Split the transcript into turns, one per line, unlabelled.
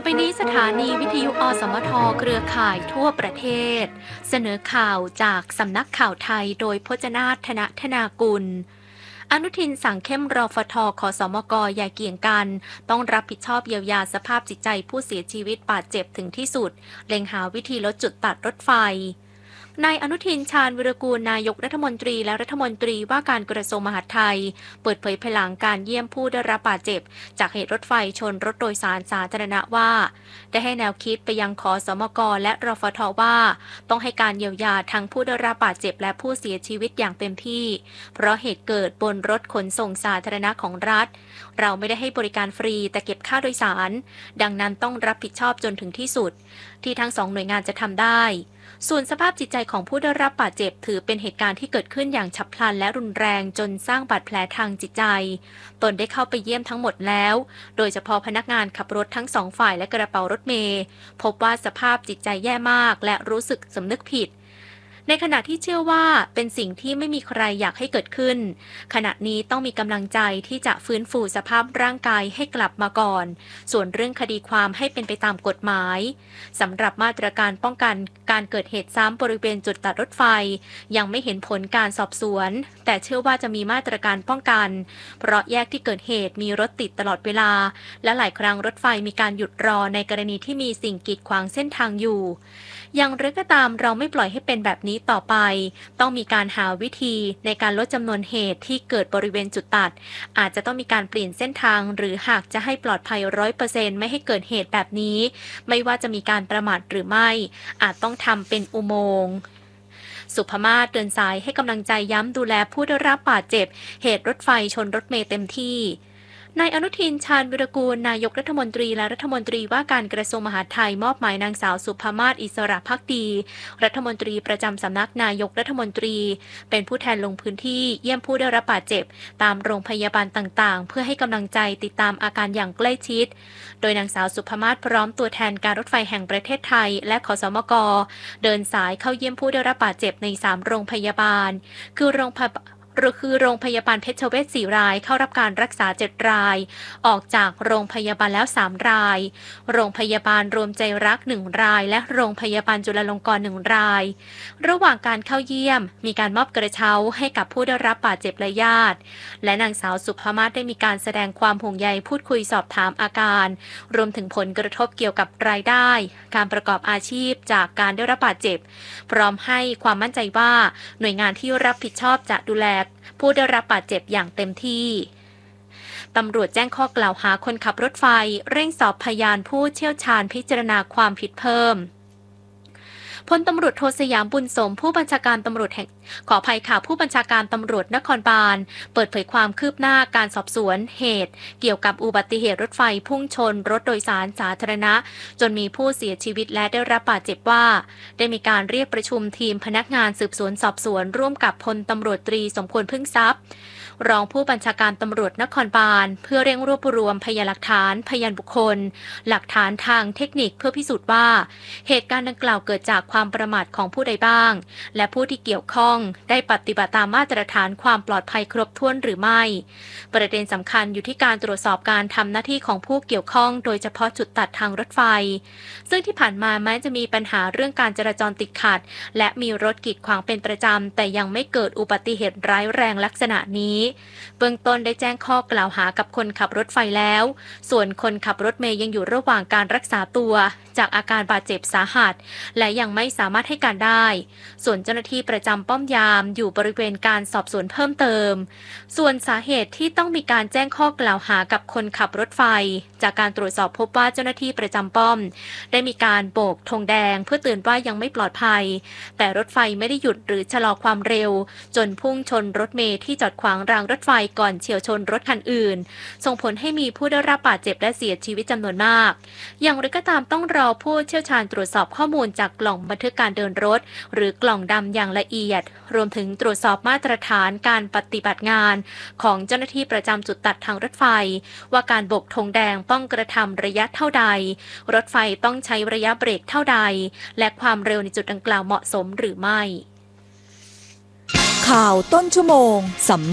ไปนี้สถานีวิทยุอสมทเครือข่ายทั่วประเทศเสนอข่าวจากสำนักข่าวไทยโดยพจนาถ ธนากุลอนุทินสั่งเข้มรฟท.ขสมก.อย่าเกี่ยงกันต้องรับผิดชอบเยียวยาสภาพจิตใจผู้เสียชีวิตบาดเจ็บถึงที่สุดเล็งหาวิธีลดจุดตัดรถไฟนายอนุทินชาญวิรากูลนายกรัฐมนตรีและรัฐมนตรีว่าการกระทรวงมหาดไทยเปิดเผยภายหลังการเยี่ยมผู้ได้รับบาดเจ็บจากเหตุรถไฟชนรถโดยสารสาธารณะว่าได้ให้แนวคิดไปยังขสมกและรฟท.ว่าต้องให้การเยียวยาทั้งผู้ได้รับบาดเจ็บและผู้เสียชีวิตอย่างเต็มที่เพราะเหตุเกิดบนรถขนส่งสาธารณะของรัฐเราไม่ได้ให้บริการฟรีแต่เก็บค่าโดยสารดังนั้นต้องรับผิดชอบจนถึงที่สุดที่ทั้งสองหน่วยงานจะทำได้ส่วนสภาพจิตใจของผู้ได้รับบาดเจ็บถือเป็นเหตุการณ์ที่เกิดขึ้นอย่างฉับพลันและรุนแรงจนสร้างบาดแผลทางจิตใจตนได้เข้าไปเยี่ยมทั้งหมดแล้วโดยเฉพาะพนักงานขับรถทั้งสองฝ่ายและกระเป๋ารถเมล์พบว่าสภาพจิตใจแย่มากและรู้สึกสำนึกผิดในขณะที่เชื่อว่าเป็นสิ่งที่ไม่มีใครอยากให้เกิดขึ้นขณะนี้ต้องมีกำลังใจที่จะฟื้นฟูสภาพร่างกายให้กลับมาก่อนส่วนเรื่องคดีความให้เป็นไปตามกฎหมายสำหรับมาตรการป้องกันการเกิดเหตุซ้ำบริเวณจุดตัดรถไฟยังไม่เห็นผลการสอบสวนแต่เชื่อว่าจะมีมาตรการป้องกันเพราะแยกที่เกิดเหตุมีรถติดตลอดเวลาและหลายครั้งรถไฟมีการหยุดรอในกรณีที่มีสิ่งกีดขวางเส้นทางอยู่อย่างไรก็ตามเราไม่ปล่อยให้เป็นแบบนี้ต่อไปต้องมีการหาวิธีในการลดจำนวนเหตุที่เกิดบริเวณจุดตัดอาจจะต้องมีการเปลี่ยนเส้นทางหรือหากจะให้ปลอดภัย 100% ไม่ให้เกิดเหตุแบบนี้ไม่ว่าจะมีการประมาทหรือไม่อาจต้องทำเป็นอุโมงค์สุภมาศเดินสายให้กำลังใจย้ำดูแลผู้ได้รับบาดเจ็บเหตุรถไฟชนรถเมล์เต็มที่นายอนุทินชาญวิรากูลนายกรัฐมนตรีและรัฐมนตรีว่าการกระทรวงมหาดไทยมอบหมายนางสาวสุภมาศอิสระภักดีรัฐมนตรีประจำสำนักนายกรัฐมนตรีเป็นผู้แทนลงพื้นที่เยี่ยมผู้ได้รับบาดเจ็บตามโรงพยาบาลต่างๆเพื่อให้กำลังใจติดตามอาการอย่างใกล้ชิดโดยนางสาวสุภมาศพร้อมตัวแทนการรถไฟแห่งประเทศไทยและขสมกเดินสายเข้าเยี่ยมผู้ได้รับบาดเจ็บใน3โรงพยาบาลคือโรงพยาบาลเพชรเวช4รายเข้ารับการรักษา7รายออกจากโรงพยาบาลแล้ว3รายโรงพยาบาลรวมใจรัก1รายและโรงพยาบาลจุฬาลงกรณ์1รายระหว่างการเข้าเยี่ยมมีการมอบกระเช้าให้กับผู้ได้รับบาดเจ็บและญาติและนางสาวสุภมาศได้มีการแสดงความห่วงใยพูดคุยสอบถามอาการรวมถึงผลกระทบเกี่ยวกับรายได้การประกอบอาชีพจากการได้รับบาดเจ็บพร้อมให้ความมั่นใจว่าหน่วยงานที่รับผิดชอบจะดูแลผู้ได้รับบาดเจ็บอย่างเต็มที่ตำรวจแจ้งข้อกล่าวหาคนขับรถไฟเร่งสอบพยานผู้เชี่ยวชาญพิจารณาความผิดเพิ่มพลตำรวจโทสยามบุญสมผู้บัญชาการตำรวจผู้บัญชาการตำรวจนครบาลเปิดเผยความคืบหน้าการสอบสวนเหตุเกี่ยวกับอุบัติเหตุรถไฟพุ่งชนรถโดยสารสาธารณะจนมีผู้เสียชีวิตและได้รับบาดเจ็บว่าได้มีการเรียกประชุมทีมพนักงานสืบสวนสอบสวนร่วมกับพลตำรวจตรีสมควรพึ่งทรัพย์รองผู้บัญชาการตำรวจนครบาลเพื่อเร่งรวบรวมพยานหลักฐานพยานบุคคลหลักฐานทางเทคนิคเพื่อพิสูจน์ว่าเหตุการณ์ดังกล่าวเกิดจากความประมาทของผู้ใดบ้างและผู้ที่เกี่ยวข้องได้ปฏิบัติตามมาตรฐานความปลอดภัยครบถ้วนหรือไม่ประเด็นสำคัญอยู่ที่การตรวจสอบการทำหน้าที่ของผู้เกี่ยวข้องโดยเฉพาะจุดตัดทางรถไฟซึ่งที่ผ่านมาแม้จะมีปัญหาเรื่องการจราจรติดขัดและมีรถกีดขวางเป็นประจำแต่ยังไม่เกิดอุบัติเหตุร้ายแรงลักษณะนี้เบื้องต้นได้แจ้งข้อกล่าวหากับคนขับรถไฟแล้วส่วนคนขับรถเมย์ยังอยู่ระหว่างการรักษาตัวจากอาการบาดเจ็บสาหัสและยังไม่สามารถให้การได้ส่วนเจ้าหน้าที่ประจำป้อมยามอยู่บริเวณการสอบสวนเพิ่มเติมส่วนสาเหตุที่ต้องมีการแจ้งข้อกล่าวหากับคนขับรถไฟจากการตรวจสอบพบว่าเจ้าหน้าที่ประจำป้อมได้มีการโบกธงแดงเพื่อเตือนว่ายังไม่ปลอดภัยแต่รถไฟไม่ได้หยุดหรือชะลอความเร็วจนพุ่งชนรถเมล์ที่จอดขวางรางรถไฟก่อนเฉี่ยวชนรถคันอื่นส่งผลให้มีผู้ได้รับบาดเจ็บและเสียชีวิตจำนวนมากอย่างไรก็ตามต้องรอผู้เชี่ยวชาญตรวจสอบข้อมูลจากกล่องบันทึกการเดินรถหรือกล่องดำอย่างละเอียดรวมถึงตรวจสอบมาตรฐานการปฏิบัติงานของเจ้าหน้าที่ประจำจุดตัดทางรถไฟว่าการโบกธงแดงต้องกระทำระยะเท่าใดรถไฟต้องใช้ระยะเบรกเท่าใดและความเร็วในจุดดังกล่าวเหมาะสมหรือไม่
ข่าวต้นชั่วโมง